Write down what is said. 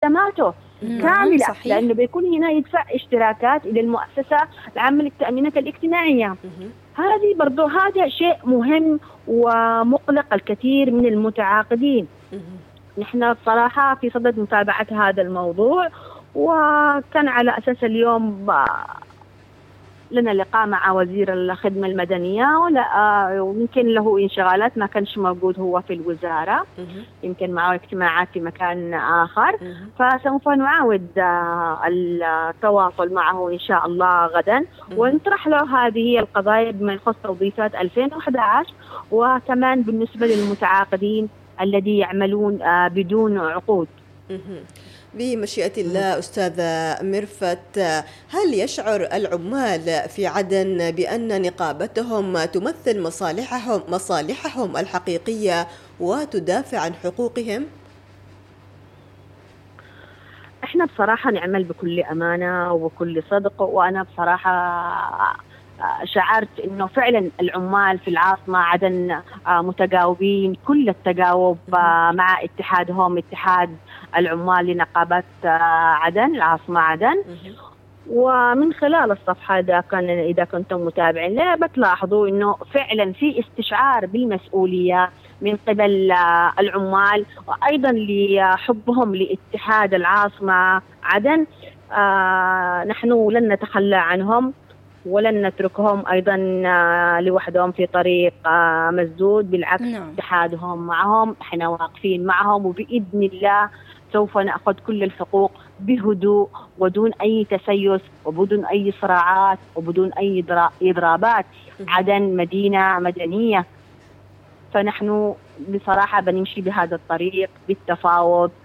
خدماته كاملة. صحيح. لأنه بيكون هنا يدفع اشتراكات إلى المؤسسة العامة للتأمينات الاجتماعية. هذه برضو هذا شيء مهم ومقلق الكثير من المتعاقدين. نحن بصراحة في صدد متابعة هذا الموضوع، وكان على أساس اليوم لنا لقاء مع وزير الخدمة المدنية، ويمكن له انشغالات ما كانش موجود هو في الوزارة، يمكن معه اجتماعات في مكان آخر. فسوف نعاود التواصل معه إن شاء الله غدا، ونطرح له هذه القضايا بما يخص توظيفات 2011، وكمان بالنسبة للمتعاقدين الذي يعملون بدون عقود. بمشيئة الله أستاذة ميرفت، هل يشعر العمال في عدن بأن نقابتهم تمثل مصالحهم الحقيقية وتدافع عن حقوقهم؟ احنا بصراحة نعمل بكل أمانة وبكل صدق، وأنا بصراحة شعرت انه فعلا العمال في العاصمة عدن متجاوبين كل التجاوب مع اتحادهم، اتحاد العمال لنقابات عدن العاصمة عدن. ومن خلال الصفحة إذا كنتم متابعين بتلاحظوا انه فعلا في استشعار بالمسؤولية من قبل العمال، وأيضا لحبهم لاتحاد العاصمة عدن. نحن لن نتخلى عنهم ولن نتركهم أيضا لوحدهم في طريق مسدود، بالعكس. اتحادهم معهم، احنا واقفين معهم، وبإذن الله سوف نأخذ كل الحقوق بهدوء ودون أي تسيس وبدون أي صراعات وبدون أي إضرابات. عدن مدينة مدنية، فنحن بصراحة بنمشي بهذا الطريق بالتفاوض